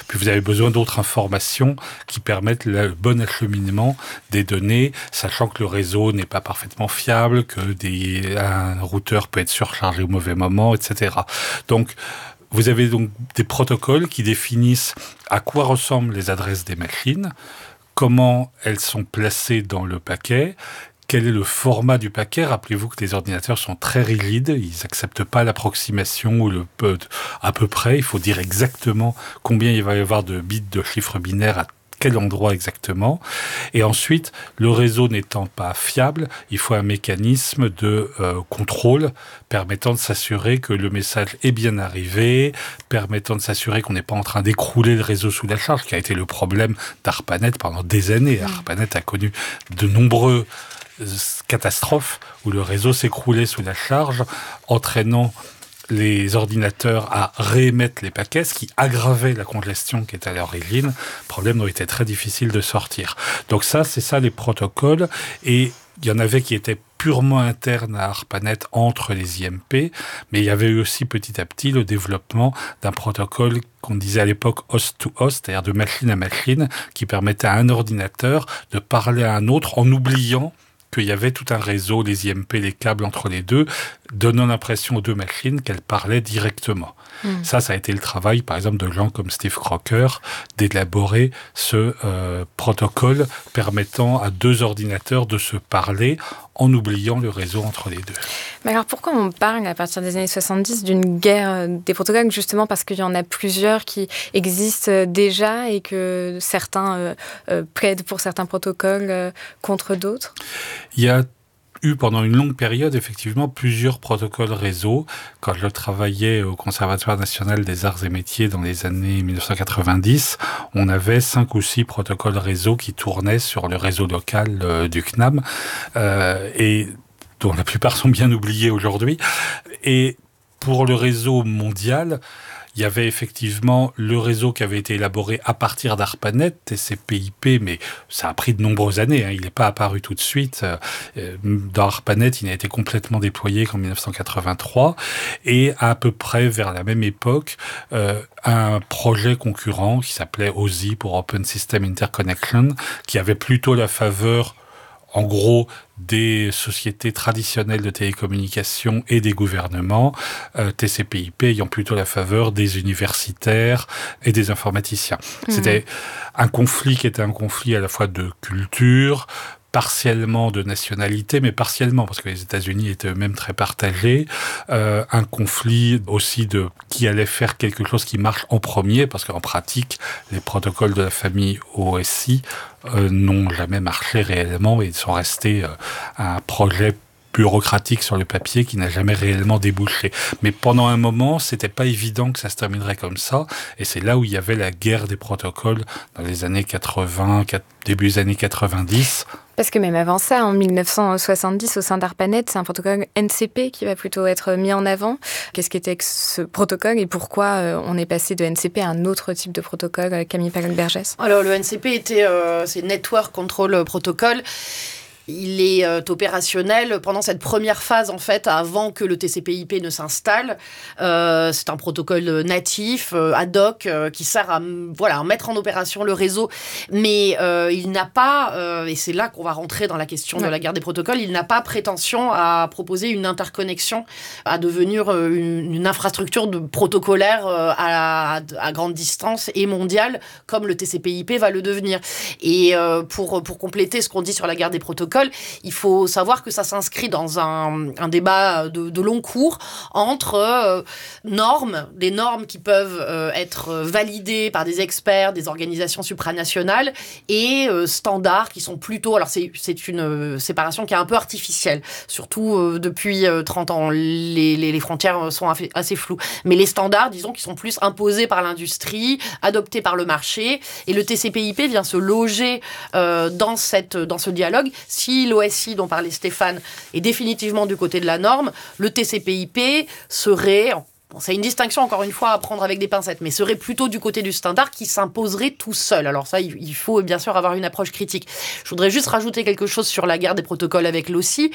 Puis vous avez besoin d'autres informations qui permettent le bon acheminement des données, sachant que le réseau n'est pas parfaitement fiable, que un routeur peut être surchargé au mauvais moment, etc. Donc, vous avez donc des protocoles qui définissent à quoi ressemblent les adresses des machines, comment elles sont placées dans le paquet, quel est le format du paquet. Rappelez-vous que les ordinateurs sont très rigides, ils n'acceptent pas l'approximation ou à peu près. Il faut dire exactement combien il va y avoir de bits de chiffres binaires à quel endroit exactement. Et ensuite, le réseau n'étant pas fiable, il faut un mécanisme de contrôle permettant de s'assurer que le message est bien arrivé, permettant de s'assurer qu'on n'est pas en train d'écrouler le réseau sous la charge, qui a été le problème d'ARPANET pendant des années. ARPANET a connu de nombreux catastrophes où le réseau s'écroulait sous la charge, entraînant les ordinateurs à réémettre les paquets, ce qui aggravait la congestion qui était à l'origine, problème dont il était très difficile de sortir. Donc c'est ça les protocoles, et il y en avait qui étaient purement internes à ARPANET entre les IMP, mais il y avait eu aussi petit à petit le développement d'un protocole qu'on disait à l'époque host-to-host, c'est-à-dire de machine à machine, qui permettait à un ordinateur de parler à un autre en oubliant qu'il y avait tout un réseau, les IMP, les câbles entre les deux, donnant l'impression aux deux machines qu'elles parlaient directement. Ça a été le travail, par exemple, de gens comme Steve Crocker, d'élaborer ce protocole permettant à deux ordinateurs de se parler en oubliant le réseau entre les deux. Mais alors pourquoi on parle à partir des années 70 d'une guerre des protocoles, justement parce qu'il y en a plusieurs qui existent déjà et que certains plaident pour certains protocoles contre d'autres? Il y a eu pendant une longue période, effectivement, plusieurs protocoles réseau. Quand je travaillais au Conservatoire national des arts et métiers dans les années 1990, on avait 5 ou 6 protocoles réseau qui tournaient sur le réseau local du CNAM, et dont la plupart sont bien oubliés aujourd'hui. Et pour le réseau mondial, il y avait effectivement le réseau qui avait été élaboré à partir d'ARPANET, TCP/IP, mais ça a pris de nombreuses années. Il n'est pas apparu tout de suite. Dans ARPANET, il n'a été complètement déployé qu'en 1983. Et à peu près vers la même époque, un projet concurrent qui s'appelait OSI pour Open System Interconnection, qui avait plutôt la faveur, en gros, des sociétés traditionnelles de télécommunications et des gouvernements, TCP/IP ayant plutôt la faveur des universitaires et des informaticiens. C'était un conflit qui était un conflit à la fois de culture, partiellement de nationalité, mais partiellement, parce que les États-Unis étaient eux-mêmes très partagés. Un conflit aussi de qui allait faire quelque chose qui marche en premier, parce qu'en pratique, les protocoles de la famille OSI n'ont jamais marché réellement et ils sont restés un projet bureaucratique sur le papier qui n'a jamais réellement débouché. Mais pendant un moment, c'était pas évident que ça se terminerait comme ça, et c'est là où il y avait la guerre des protocoles dans les années 80, début des années 90. Parce que même avant ça, en 1970, au sein d'ARPANET, c'est un protocole NCP qui va plutôt être mis en avant. Qu'est-ce qu'était ce protocole et pourquoi on est passé de NCP à un autre type de protocole, Camille Pagel-Bergès? Alors, le NCP c'est Network Control Protocol. Il est opérationnel pendant cette première phase, en fait, avant que le TCP/IP ne s'installe. C'est un protocole natif, ad hoc, qui sert à mettre en opération le réseau. Mais il n'a pas, et c'est là qu'on va rentrer dans la question de la guerre des protocoles, il n'a pas prétention à proposer une interconnexion, à devenir une infrastructure protocolaire à grande distance et mondiale, comme le TCP/IP va le devenir. Et pour compléter ce qu'on dit sur la guerre des protocoles, il faut savoir que ça s'inscrit dans un débat de long cours entre des normes qui peuvent être validées par des experts, des organisations supranationales, et standards qui sont plutôt... Alors, c'est une séparation qui est un peu artificielle, surtout depuis 30 ans. Les frontières sont assez floues. Mais les standards, disons, qui sont plus imposés par l'industrie, adoptés par le marché, et le TCP/IP vient se loger dans ce dialogue. Si l'OSI dont parlait Stéphane est définitivement du côté de la norme, le TCP/IP serait, Bon, c'est une distinction, encore une fois, à prendre avec des pincettes, mais serait plutôt du côté du standard qui s'imposerait tout seul. Alors ça, il faut bien sûr avoir une approche critique. Je voudrais juste rajouter quelque chose sur la guerre des protocoles avec l'OSI.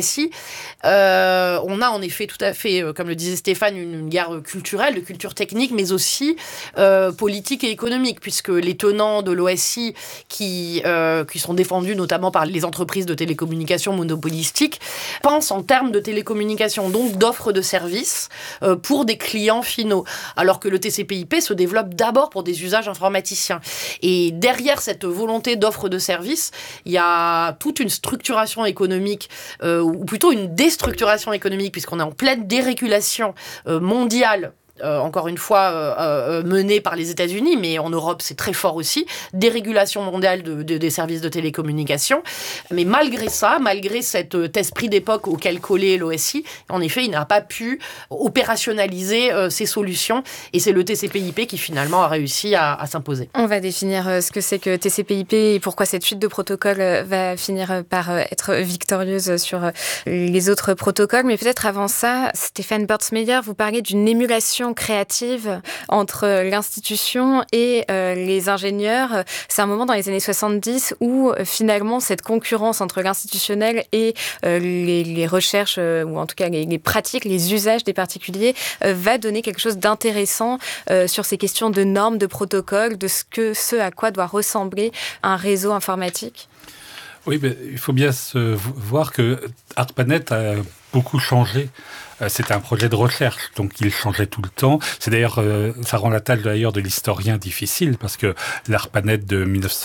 On a en effet tout à fait, comme le disait Stéphane, une guerre culturelle, de culture technique, mais aussi politique et économique, puisque les tenants de l'OSI qui sont défendus notamment par les entreprises de télécommunications monopolistiques pensent en termes de télécommunications, donc d'offres de services pour des clients finaux, alors que le TCP/IP se développe d'abord pour des usages informaticiens. Et derrière cette volonté d'offre de services, il y a toute une structuration économique, ou plutôt une déstructuration économique, puisqu'on est en pleine dérégulation mondiale, encore une fois menée par les États-Unis, mais en Europe c'est très fort aussi, dérégulation mondiale des services de télécommunication. Mais malgré ça, malgré cet esprit d'époque auquel collait l'OSI, en effet, il n'a pas pu opérationnaliser ces solutions, et c'est le TCP/IP qui finalement a réussi à s'imposer. On va définir ce que c'est que TCP/IP et pourquoi cette suite de protocoles va finir par être victorieuse sur les autres protocoles. Mais peut-être avant ça, Stéphane Bertsmeyer, vous parlez d'une émulation créative entre l'institution et les ingénieurs. C'est un moment dans les années 70 où finalement cette concurrence entre l'institutionnel et les recherches, ou en tout cas les pratiques, les usages des particuliers, va donner quelque chose d'intéressant sur ces questions de normes, de protocoles, de ce à quoi doit ressembler un réseau informatique. Oui, mais il faut bien voir que ARPANET a beaucoup changé. C'était un projet de recherche, donc il changeait tout le temps. C'est d'ailleurs, ça rend la tâche d'ailleurs de l'historien difficile, parce que l'ARPANET de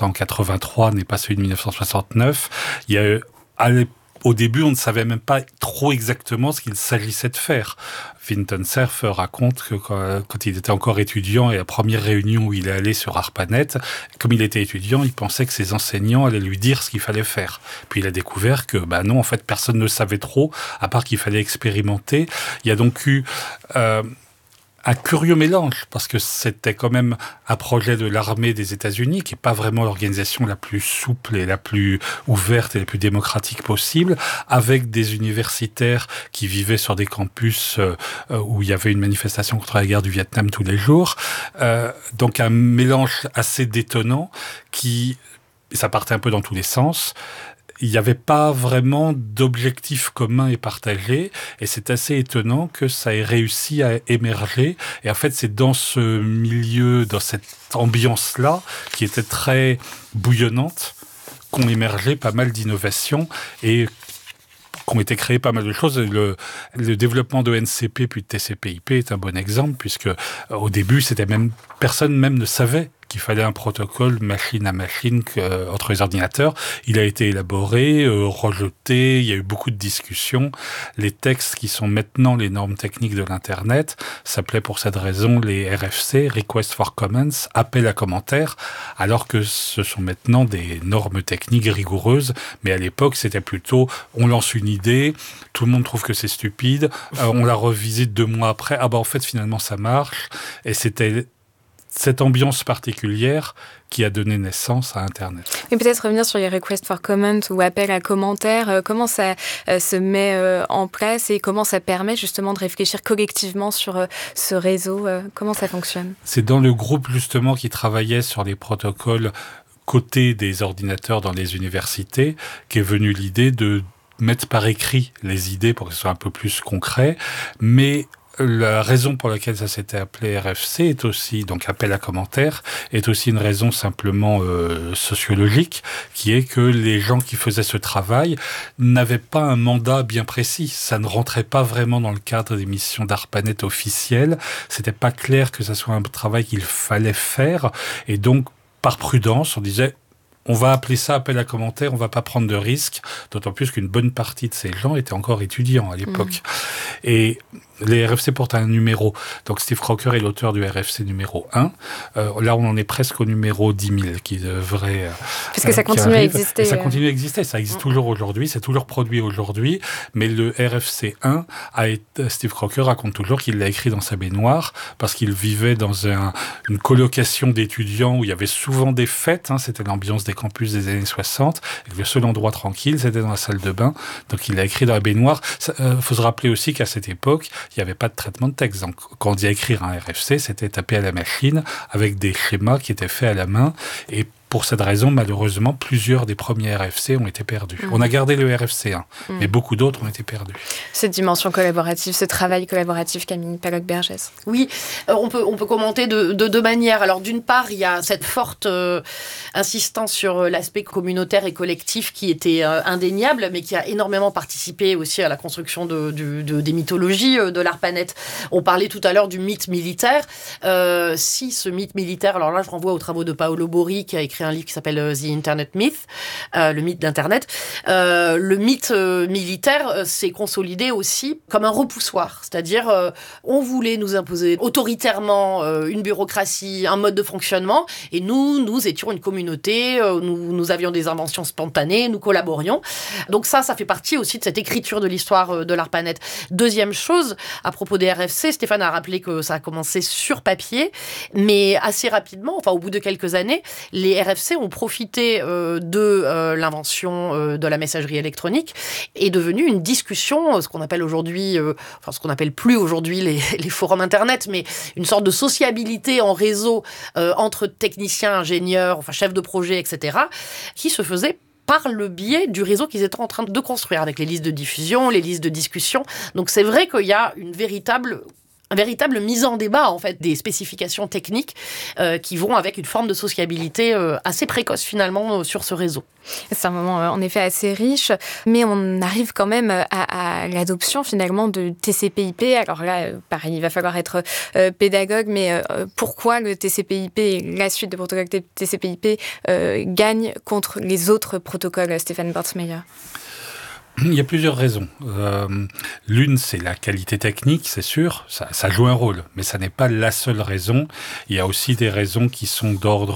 1983 n'est pas celui de 1969. Il y a au début, on ne savait même pas trop exactement ce qu'il s'agissait de faire. Vinton Cerf raconte que quand il était encore étudiant, et la première réunion où il est allé sur ARPANET, comme il était étudiant, il pensait que ses enseignants allaient lui dire ce qu'il fallait faire. Puis il a découvert que, non, en fait, personne ne savait trop, à part qu'il fallait expérimenter. Il y a donc eu un curieux mélange, parce que c'était quand même un projet de l'armée des États-Unis, qui n'est pas vraiment l'organisation la plus souple et la plus ouverte et la plus démocratique possible, avec des universitaires qui vivaient sur des campus où il y avait une manifestation contre la guerre du Vietnam tous les jours. Donc un mélange assez détonnant ça partait un peu dans tous les sens. Il n'y avait pas vraiment d'objectif commun et partagé, et c'est assez étonnant que ça ait réussi à émerger. Et en fait, c'est dans ce milieu, dans cette ambiance-là, qui était très bouillonnante, qu'ont émergé pas mal d'innovations et qu'ont été créées pas mal de choses. Le développement de NCP puis de TCP/IP est un bon exemple, puisque au début, personne même ne savait qu'il fallait un protocole machine à machine entre les ordinateurs. Il a été élaboré, rejeté, il y a eu beaucoup de discussions. Les textes qui sont maintenant les normes techniques de l'Internet s'appelaient pour cette raison les RFC, Request for Comments, appel à commentaires, alors que ce sont maintenant des normes techniques rigoureuses. Mais à l'époque, c'était plutôt, on lance une idée, tout le monde trouve que c'est stupide, on la revisite 2 mois après, en fait, finalement, ça marche. Et c'était cette ambiance particulière qui a donné naissance à Internet. Et peut-être revenir sur les requests for comment ou appels à commentaires, comment ça se met en place et comment ça permet justement de réfléchir collectivement sur ce réseau, comment ça fonctionne? C'est dans le groupe justement qui travaillait sur les protocoles côté des ordinateurs dans les universités qu'est venue l'idée de mettre par écrit les idées pour que ce soit un peu plus concret, mais la raison pour laquelle ça s'était appelé RFC est aussi, donc appel à commentaires, est aussi une raison simplement sociologique, qui est que les gens qui faisaient ce travail n'avaient pas un mandat bien précis. Ça ne rentrait pas vraiment dans le cadre des missions d'ARPANET officielles. C'était pas clair que ça soit un travail qu'il fallait faire. Et donc, par prudence, on disait, on va appeler ça appel à commentaires, on va pas prendre de risques, d'autant plus qu'une bonne partie de ces gens étaient encore étudiants à l'époque. Et les RFC portent un numéro. Donc Steve Crocker est l'auteur du RFC numéro 1. Là, on en est presque au numéro 10 000 qui devrait... Parce que ça continue à exister. Et ça continue à exister. Ça existe toujours aujourd'hui. C'est toujours produit aujourd'hui. Mais le RFC 1, Steve Crocker raconte toujours qu'il l'a écrit dans sa baignoire parce qu'il vivait dans une colocation d'étudiants où il y avait souvent des fêtes. C'était l'ambiance des campus des années 60. Et le seul endroit tranquille, c'était dans la salle de bain. Donc il l'a écrit dans la baignoire. Il faut se rappeler aussi qu'à cette époque, il n'y avait pas de traitement de texte. Donc, quand on dit écrire un RFC, c'était taper à la machine avec des schémas qui étaient faits à la main. Et pour cette raison, malheureusement, plusieurs des premiers RFC ont été perdus. On a gardé le RFC 1, mais beaucoup d'autres ont été perdus. Cette dimension collaborative, ce travail collaboratif, Camille Palloc-Bergès. Oui, on peut commenter de deux manières. Alors d'une part, il y a cette forte insistance sur l'aspect communautaire et collectif qui était indéniable, mais qui a énormément participé aussi à la construction des mythologies de l'ARPANET. On parlait tout à l'heure du mythe militaire. Si ce mythe militaire, alors là je renvoie aux travaux de Paolo Borri qui a écrit un livre qui s'appelle The Internet Myth, le mythe d'Internet. Le mythe militaire s'est consolidé aussi comme un repoussoir, c'est-à-dire on voulait nous imposer autoritairement une bureaucratie, un mode de fonctionnement, et nous étions une communauté, nous avions des inventions spontanées, nous collaborions. Donc ça fait partie aussi de cette écriture de l'histoire de l'ARPANET. Deuxième chose, à propos des RFC, Stéphane a rappelé que ça a commencé sur papier, mais assez rapidement, enfin au bout de quelques années, les RFC ont profité de l'invention de la messagerie électronique et est devenue une discussion, ce qu'on appelle aujourd'hui, ce qu'on appelle plus aujourd'hui les forums Internet, mais une sorte de sociabilité en réseau entre techniciens, ingénieurs, enfin chefs de projet, etc., qui se faisait par le biais du réseau qu'ils étaient en train de construire, avec les listes de diffusion, les listes de discussion. Donc c'est vrai qu'il y a une véritable mise en débat en fait des spécifications techniques qui vont avec une forme de sociabilité assez précoce finalement sur ce réseau. C'est un moment en effet assez riche, mais on arrive quand même à l'adoption finalement de TCP/IP. Alors là, pareil, il va falloir être pédagogue, mais pourquoi le TCP/IP et la suite de protocoles TCP/IP gagnent contre les autres protocoles, Stéphane Bortsmeyer? Il y a plusieurs raisons. L'une, c'est la qualité technique, c'est sûr, ça joue un rôle, mais ça n'est pas la seule raison. Il y a aussi des raisons qui sont d'ordre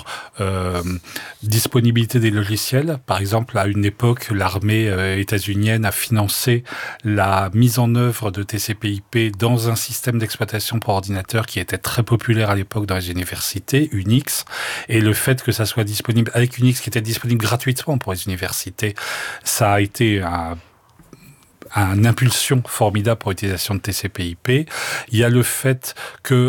disponibilité des logiciels. Par exemple, à une époque, l'armée états-unienne a financé la mise en œuvre de TCP/IP dans un système d'exploitation pour ordinateur qui était très populaire à l'époque dans les universités, Unix, et le fait que ça soit disponible avec Unix, qui était disponible gratuitement pour les universités, ça a été une impulsion formidable pour l'utilisation de TCP/IP. Il y a le fait que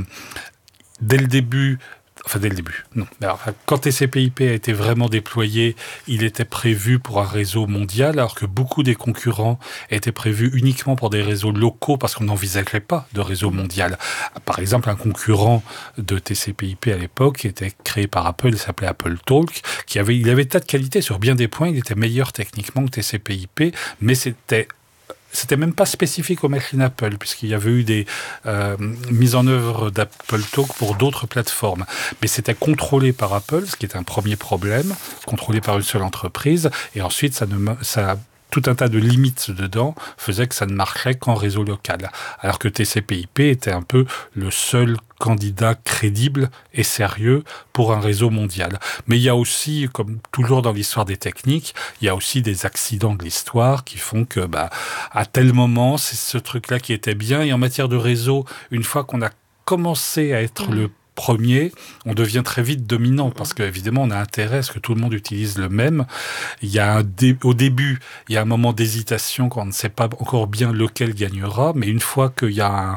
dès le début, non. Alors, quand TCP/IP a été vraiment déployé, il était prévu pour un réseau mondial, alors que beaucoup des concurrents étaient prévus uniquement pour des réseaux locaux, parce qu'on n'envisageait pas de réseau mondial. Par exemple, un concurrent de TCP/IP à l'époque était créé par Apple, il s'appelait Apple Talk, il avait tas de qualités sur bien des points, il était meilleur techniquement que TCP/IP, mais c'était même pas spécifique aux machines Apple, puisqu'il y avait eu des mises en œuvre d'Apple Talk pour d'autres plateformes. Mais c'était contrôlé par Apple, ce qui est un premier problème, contrôlé par une seule entreprise, et ensuite ça tout un tas de limites dedans faisait que ça ne marchait qu'en réseau local. Alors que TCP/IP était un peu le seul candidat crédible et sérieux pour un réseau mondial. Mais il y a aussi, comme toujours dans l'histoire des techniques, il y a aussi des accidents de l'histoire qui font que, à tel moment, c'est ce truc-là qui était bien. Et en matière de réseau, une fois qu'on a commencé à être le premier, on devient très vite dominant parce qu'évidemment, on a intérêt à ce que tout le monde utilise le même. Il y a au début, il y a un moment d'hésitation quand on ne sait pas encore bien lequel gagnera, mais une fois qu'il y a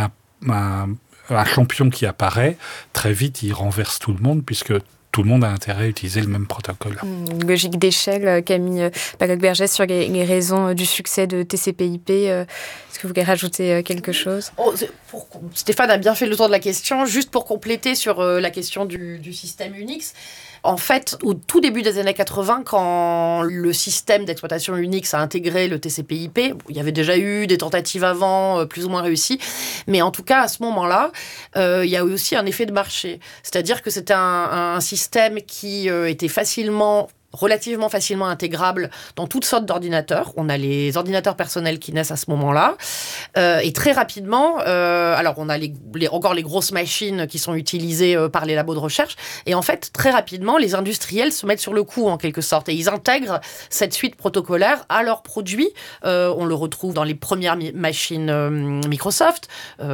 un champion qui apparaît, très vite, il renverse tout le monde puisque tout le monde a intérêt à utiliser le même protocole. Une logique d'échelle, Camille Palloc-Bergès, sur les raisons du succès de TCP/IP. Est-ce que vous voulez rajouter quelque chose ? Stéphane a bien fait le tour de la question. Juste pour compléter sur la question du système Unix, en fait, au tout début des années 80, quand le système d'exploitation Unix a intégré le TCP/IP, il y avait déjà eu des tentatives avant, plus ou moins réussies, mais en tout cas, à ce moment-là, il y a eu aussi un effet de marché. C'est-à-dire que c'était un système qui était relativement facilement intégrable dans toutes sortes d'ordinateurs. On a les ordinateurs personnels qui naissent à ce moment-là. Et très rapidement, alors on a encore les grosses machines qui sont utilisées par les labos de recherche. Et en fait, très rapidement, les industriels se mettent sur le coup, en quelque sorte. Et ils intègrent cette suite protocolaire à leurs produits. On le retrouve dans les premières machines Microsoft,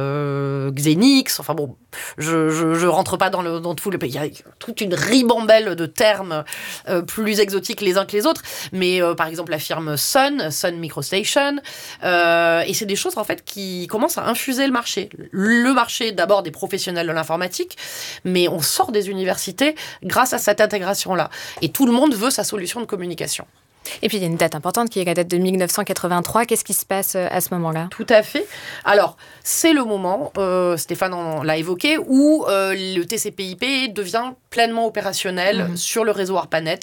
Xenix. Enfin bon, je rentre pas dans tout le... Il y a toute une ribambelle de termes plus plus exotiques les uns que les autres, mais par exemple la firme Sun Microstation, et c'est des choses en fait qui commencent à infuser le marché. Le marché d'abord des professionnels de l'informatique, mais on sort des universités grâce à cette intégration-là. Et tout le monde veut sa solution de communication. Et puis il y a une date importante qui est la date de 1983. Qu'est-ce qui se passe à ce moment-là ? Tout à fait. Alors, c'est le moment, Stéphane l'a évoqué, où le TCP/IP devient pleinement opérationnel sur le réseau ARPANET.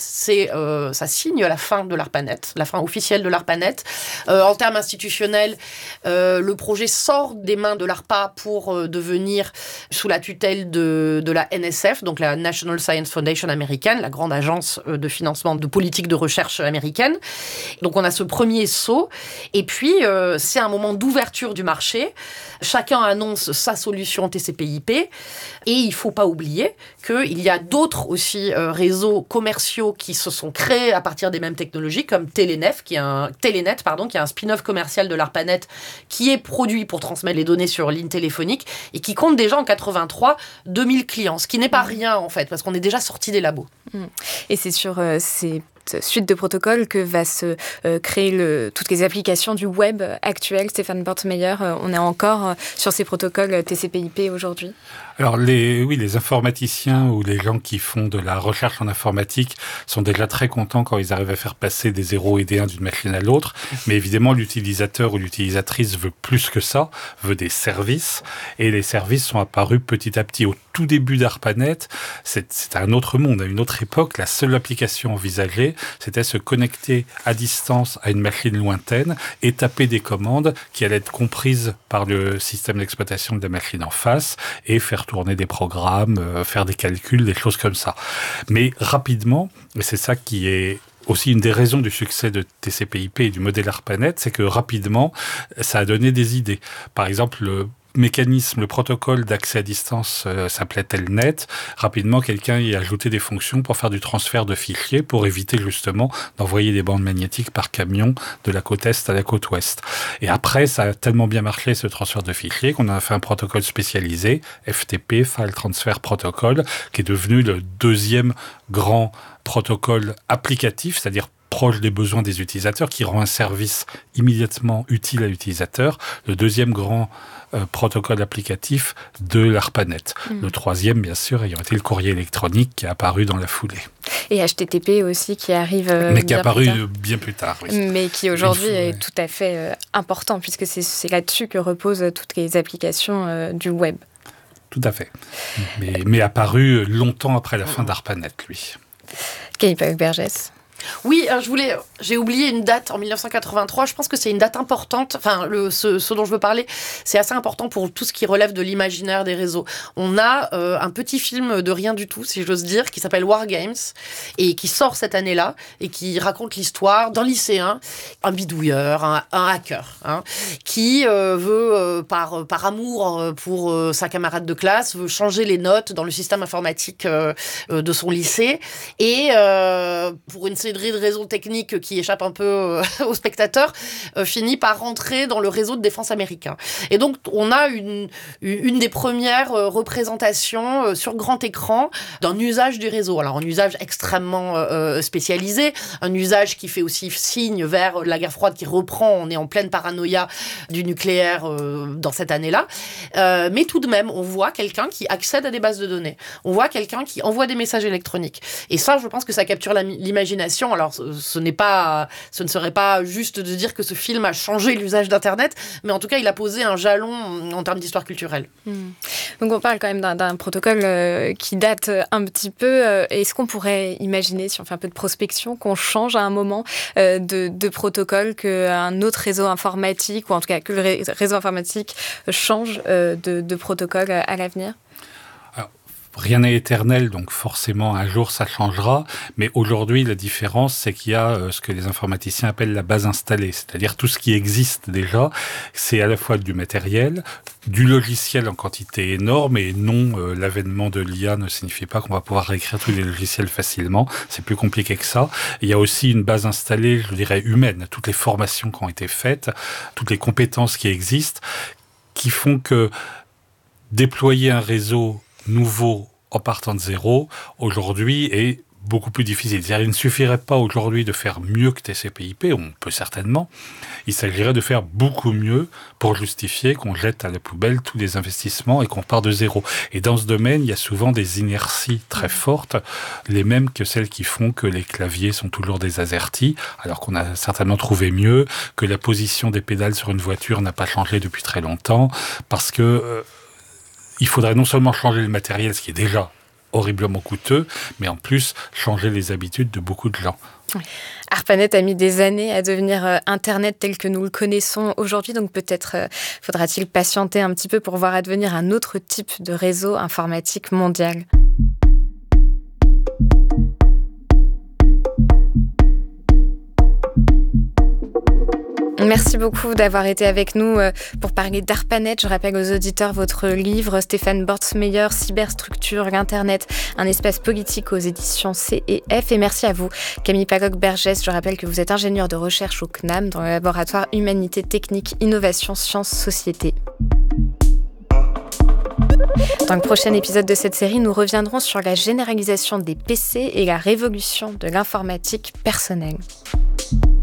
Ça signe la fin de l'ARPANET, la fin officielle de l'ARPANET. En termes institutionnels, le projet sort des mains de l'ARPA pour devenir sous la tutelle de la NSF, donc la National Science Foundation américaine, la grande agence de financement de politique de recherche américaine. Donc on a ce premier saut, et puis c'est un moment d'ouverture du marché. Chacun annonce sa solution TCP/IP, et il ne faut pas oublier qu'il y a d'autres aussi réseaux commerciaux qui se sont créés à partir des mêmes technologies, comme Telenet, qui est un spin-off commercial de l'ARPANET, qui est produit pour transmettre les données sur ligne téléphonique, et qui compte déjà en 83 2000 clients, ce qui n'est pas rien en fait, parce qu'on est déjà sorti des labos. Et c'est sur ces suite de protocoles que va se créer toutes les applications du web actuel. Stéphane Bortmeyer, on est encore sur ces protocoles TCP/IP aujourd'hui ? Alors les informaticiens ou les gens qui font de la recherche en informatique sont déjà très contents quand ils arrivent à faire passer des 0 et des 1 d'une machine à l'autre. Mais évidemment, l'utilisateur ou l'utilisatrice veut plus que ça, veut des services. Et les services sont apparus petit à petit. Au tout début d'ARPANET, c'était un autre monde, à une autre époque. La seule application envisagée, c'était se connecter à distance à une machine lointaine et taper des commandes qui allaient être comprises par le système d'exploitation de la machine en face et faire tourner des programmes, faire des calculs, des choses comme ça. Mais rapidement, et c'est ça qui est aussi une des raisons du succès de TCP/IP et du modèle ARPANET, c'est que rapidement, ça a donné des idées. Par exemple, le protocole d'accès à distance s'appelait Telnet. Rapidement, quelqu'un y a ajouté des fonctions pour faire du transfert de fichiers, pour éviter justement d'envoyer des bandes magnétiques par camion de la côte Est à la côte Ouest. Et après, ça a tellement bien marché, ce transfert de fichiers, qu'on a fait un protocole spécialisé, FTP, File Transfer Protocol, qui est devenu le deuxième grand protocole applicatif, c'est-à-dire proche des besoins des utilisateurs, qui rend un service immédiatement utile à l'utilisateur. Le deuxième grand protocole applicatif de l'ARPANET. Le troisième, bien sûr, ayant été le courrier électronique qui est apparu dans la foulée. Et HTTP aussi qui arrive mais qui est apparu bien plus tard. Oui. Mais qui aujourd'hui est tout à fait important, puisque c'est là-dessus que reposent toutes les applications du web. Tout à fait. Mais apparu longtemps après la fin d'ARPANET, lui. Kay Burgess. Oui, j'ai oublié une date en 1983. Je pense que c'est une date importante. Enfin, ce dont je veux parler, c'est assez important pour tout ce qui relève de l'imaginaire des réseaux. On a un petit film de rien du tout, si j'ose dire, qui s'appelle War Games et qui sort cette année-là et qui raconte l'histoire d'un lycéen, un bidouilleur, un hacker, qui veut, par amour pour sa camarade de classe, veut changer les notes dans le système informatique de son lycée et pour une série de raisons techniques qui échappent un peu aux spectateurs, finit par rentrer dans le réseau de défense américain. Et donc, on a une des premières représentations sur grand écran d'un usage du réseau. Alors, un usage extrêmement spécialisé, un usage qui fait aussi signe vers la guerre froide qui reprend. On est en pleine paranoïa du nucléaire dans cette année-là. Mais tout de même, on voit quelqu'un qui accède à des bases de données. On voit quelqu'un qui envoie des messages électroniques. Et ça, je pense que ça capture l'imagination. Alors, ce ne serait pas juste de dire que ce film a changé l'usage d'Internet, mais en tout cas, il a posé un jalon en termes d'histoire culturelle. Donc, on parle quand même d'un protocole qui date un petit peu. Est-ce qu'on pourrait imaginer, si on fait un peu de prospection, qu'on change à un moment de protocole, qu'un autre réseau informatique, ou en tout cas que le réseau informatique change de protocole à l'avenir ? Rien n'est éternel, donc forcément un jour ça changera, mais aujourd'hui la différence c'est qu'il y a ce que les informaticiens appellent la base installée, c'est-à-dire tout ce qui existe déjà, c'est à la fois du matériel, du logiciel en quantité énorme, et non, l'avènement de l'IA ne signifie pas qu'on va pouvoir réécrire tous les logiciels facilement, c'est plus compliqué que ça. Il y a aussi une base installée, je dirais humaine, toutes les formations qui ont été faites, toutes les compétences qui existent, qui font que déployer un réseau nouveau en partant de zéro, aujourd'hui, est beaucoup plus difficile. C'est-à-dire, il ne suffirait pas aujourd'hui de faire mieux que TCP/IP, on peut certainement. Il s'agirait de faire beaucoup mieux pour justifier qu'on jette à la poubelle tous les investissements et qu'on part de zéro. Et dans ce domaine, il y a souvent des inerties très fortes, les mêmes que celles qui font que les claviers sont toujours des AZERTY, alors qu'on a certainement trouvé mieux, que la position des pédales sur une voiture n'a pas changé depuis très longtemps, parce que il faudrait non seulement changer le matériel, ce qui est déjà horriblement coûteux, mais en plus changer les habitudes de beaucoup de gens. Oui. ARPANET a mis des années à devenir Internet tel que nous le connaissons aujourd'hui, donc peut-être faudra-t-il patienter un petit peu pour voir advenir un autre type de réseau informatique mondial. Merci beaucoup d'avoir été avec nous pour parler d'ARPANET. Je rappelle aux auditeurs votre livre, Stéphane Bortsmeyer, Cyberstructure, l'Internet, un espace politique aux éditions C&F. Et merci à vous, Camille Pagog-Bergès. Je rappelle que vous êtes ingénieur de recherche au CNAM, dans le laboratoire Humanité Technique, Innovation, Sciences, Société. Dans le prochain épisode de cette série, nous reviendrons sur la généralisation des PC et la révolution de l'informatique personnelle.